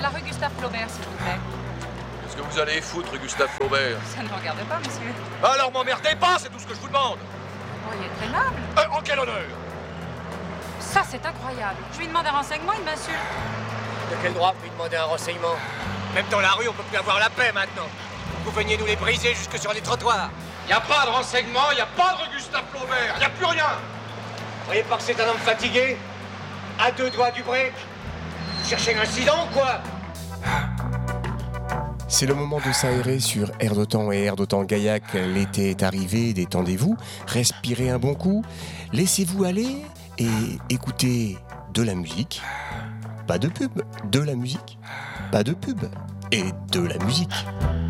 la rue Gustave Flaubert, s'il vous plaît. Qu'est-ce que vous allez foutre, Gustave Flaubert? Ça ne me regarde pas, monsieur. Alors m'emmerdez pas, c'est tout ce que je vous demande. Oh, il est aimable. En quel honneur? Ça, c'est incroyable. Je lui demande un renseignement, il m'insulte. De quel droit lui demander un renseignement? Même dans la rue, on peut plus avoir la paix maintenant. Vous veniez nous les briser jusque sur les trottoirs. Y a pas de renseignement, y a pas de rue Gustave Flaubert, y a plus rien. Vous croyez pas que c'est un homme fatigué? À deux doigts du break? Vous cherchez l'incident ou quoi? C'est le moment de s'aérer sur Air d'Otan et Air d'Otan Gaillac. L'été est arrivé, détendez-vous, respirez un bon coup, laissez-vous aller et écoutez de la musique. Pas de pub, de la musique. Pas de pub et de la musique.